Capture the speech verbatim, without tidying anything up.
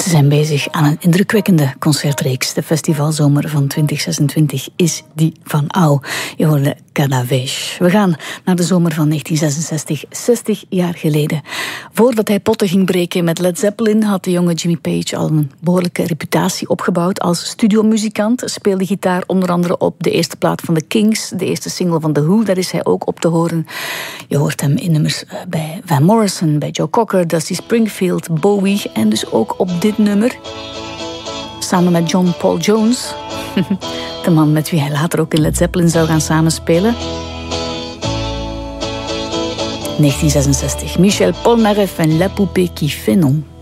Ze zijn bezig aan een indrukwekkende concertreeks. De festivalzomer van twintig zesentwintig is die van Au. Je hoorde Cada vez. We gaan naar de zomer van negentien zesenzestig, zestig jaar geleden. Voordat hij potten ging breken met Led Zeppelin had de jonge Jimmy Page al een behoorlijke reputatie opgebouwd als studiomuzikant. Speelde gitaar onder andere op de eerste plaat van de Kings, de eerste single van The Who, daar is hij ook op te horen. Je hoort hem in nummers bij Van Morrison, bij Joe Cocker, Dusty Springfield, Bowie en dus ook op dit nummer. Samen met John Paul Jones, de man met wie hij later ook in Led Zeppelin zou gaan samenspelen. negentien zesenzestig, Michel Polnareff en La Poupée qui fait non.